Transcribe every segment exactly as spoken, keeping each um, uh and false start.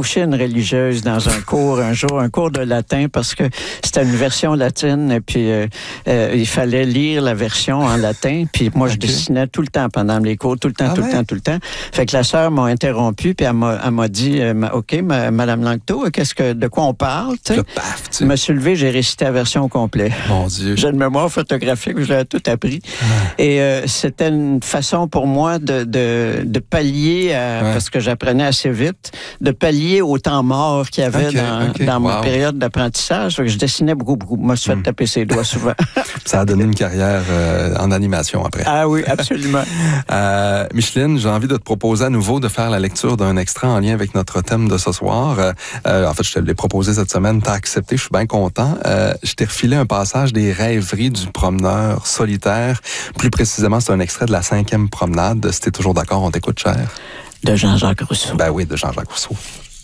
débouché une religieuse dans un cours un jour, un cours de latin, parce que c'était une version latine, et puis euh, euh, il fallait lire la version en latin, puis moi, je okay. dessinais tout le temps pendant les cours, tout le temps, ah tout ouais. le temps, tout le temps. Fait que la sœur m'a interrompu, puis elle m'a, elle m'a dit, euh, OK, ma, Madame Langto, qu'est-ce que, de quoi on parle? Le paf, tu sais. Je me suis levé, j'ai récité la version au complet. Mon Dieu. J'ai une mémoire photographique, je l'ai tout appris. Ah. Et euh, c'était une façon pour moi de, de, de pallier, à, ouais. parce que j'apprenais assez vite, de pallier au temps mort qu'il y avait okay, dans, okay. dans wow. ma période d'apprentissage. Fait que je dessinais beaucoup, beaucoup. Je me suis fait mm. taper ses doigts souvent. Ça a donné une carrière euh, en animation après. Ah oui, absolument. euh, Micheline, j'ai envie de te proposer à nouveau de faire la lecture d'un extrait en lien avec notre thème de ce soir. Euh, en fait, je te l'ai proposé cette semaine, t'as accepté, je suis bien content. Euh, je t'ai refilé un passage des rêveries du promeneur solitaire. Plus précisément, c'est un extrait de la cinquième promenade. Si t'es toujours d'accord, on t'écoute, cher. De Jean-Jacques Rousseau. Ben oui, de Jean-Jacques Rousseau.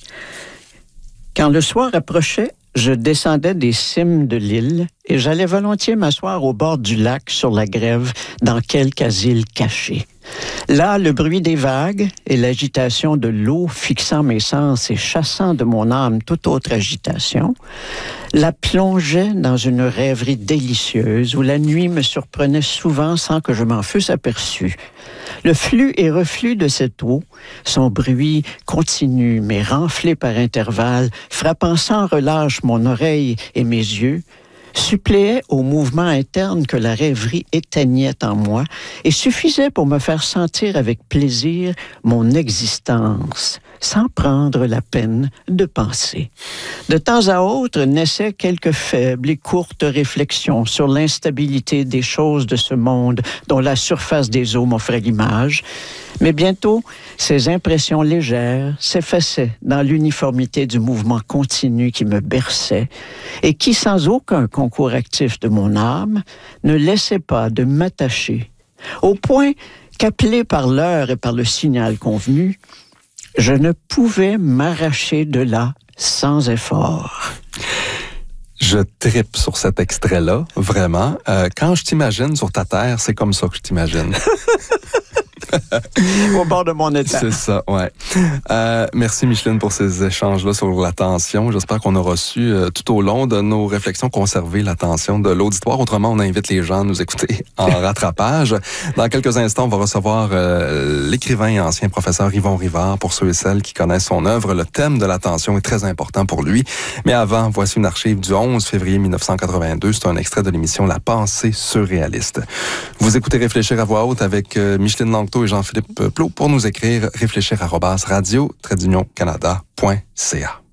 Quand le soir approchait, je descendais des cimes de l'île et j'allais volontiers m'asseoir au bord du lac sur la grève dans quelque asile caché. Là, le bruit des vagues et l'agitation de l'eau fixant mes sens et chassant de mon âme toute autre agitation, la plongeait dans une rêverie délicieuse où la nuit me surprenait souvent sans que je m'en fusse aperçu. Le flux et reflux de cette eau, son bruit continu mais renflé par intervalles, frappant sans relâche mon oreille et mes yeux, suppléait au mouvement interne que la rêverie éteignait en moi et suffisait pour me faire sentir avec plaisir mon existence, sans prendre la peine de penser. De temps à autre naissaient quelques faibles et courtes réflexions sur l'instabilité des choses de ce monde dont la surface des eaux m'offrait l'image, mais bientôt, ces impressions légères s'effaçaient dans l'uniformité du mouvement continu qui me berçait et qui, sans aucun concours actif de mon âme, ne laissait pas de m'attacher, au point qu'appelé par l'heure et par le signal convenu, je ne pouvais m'arracher de là sans effort. Je trippe sur cet extrait-là, vraiment. Euh, quand je t'imagine sur ta terre, c'est comme ça que je t'imagine. Au bord de mon étang. C'est ça, ouais. Euh, merci Micheline pour ces échanges-là sur l'attention. J'espère qu'on aura su euh, tout au long de nos réflexions conserver l'attention de l'auditoire. Autrement, on invite les gens à nous écouter en rattrapage. Dans quelques instants, on va recevoir euh, l'écrivain et ancien professeur Yvon Rivard. Pour ceux et celles qui connaissent son œuvre, le thème de l'attention est très important pour lui. Mais avant, voici une archive du onze février mille neuf cent quatre-vingt-deux. C'est un extrait de l'émission La pensée surréaliste. Vous écoutez Réfléchir à voix haute avec euh, Micheline Langto et Jean-Philippe Plot. Pour nous écrire, réfléchir arobase radio trait d'union canada point c a.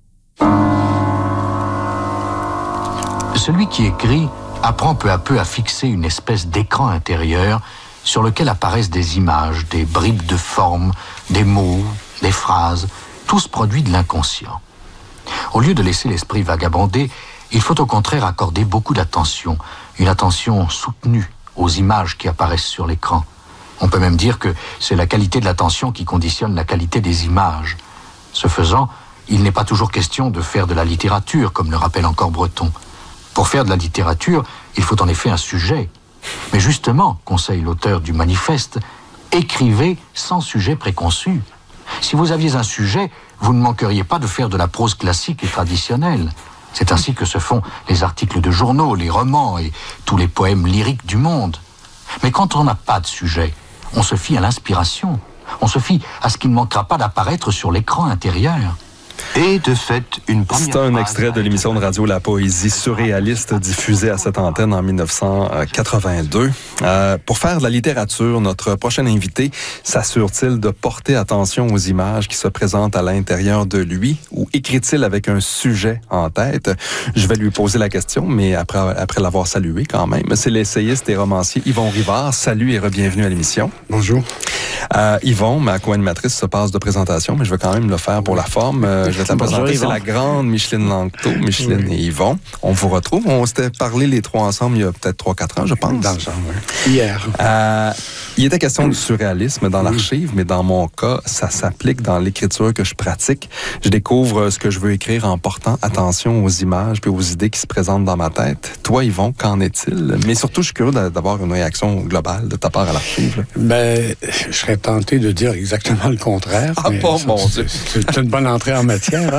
Celui qui écrit apprend peu à peu à fixer une espèce d'écran intérieur sur lequel apparaissent des images, des bribes de forme, des mots, des phrases, tous produits de l'inconscient. Au lieu de laisser l'esprit vagabonder, il faut au contraire accorder beaucoup d'attention, une attention soutenue aux images qui apparaissent sur l'écran. On peut même dire que c'est la qualité de l'attention qui conditionne la qualité des images. Ce faisant, il n'est pas toujours question de faire de la littérature, comme le rappelle encore Breton. Pour faire de la littérature, il faut en effet un sujet. Mais justement, conseille l'auteur du manifeste, écrivez sans sujet préconçu. Si vous aviez un sujet, vous ne manqueriez pas de faire de la prose classique et traditionnelle. C'est ainsi que se font les articles de journaux, les romans et tous les poèmes lyriques du monde. Mais quand on n'a pas de sujet, on se fie à l'inspiration. On se fie à ce qui ne manquera pas d'apparaître sur l'écran intérieur. Et de fait, une première C'est un extrait de l'émission de radio La Poésie surréaliste diffusée à cette antenne en mille neuf cent quatre-vingt-deux. Euh, pour faire de la littérature, notre prochain invité s'assure-t-il de porter attention aux images qui se présentent à l'intérieur de lui ou écrit-il avec un sujet en tête? Je vais lui poser la question, mais après, après l'avoir salué quand même. C'est l'essayiste et romancier Yvon Rivard. Salut et re-bienvenue à l'émission. Bonjour. Euh, Yvon, ma co-animatrice, se passe de présentation, mais je vais quand même le faire pour la forme. Euh, je vais te la présenter. Bonjour, c'est la grande Micheline Langto, Micheline oui. et Yvon. On vous retrouve. On s'était parlé les trois ensemble il y a peut-être trois quatre ans, je pense. Dans le genre, oui. Hier. Euh, il était question du surréalisme dans l'archive, mais dans mon cas, ça s'applique dans l'écriture que je pratique. Je découvre ce que je veux écrire en portant attention aux images puis aux idées qui se présentent dans ma tête. Toi, Yvon, qu'en est-il? Mais surtout, je suis curieux d'avoir une réaction globale de ta part à l'archive. Ben, je serais tenté de dire exactement le contraire. Ah bon, mon Dieu. C'est une bonne entrée en matière. Hein?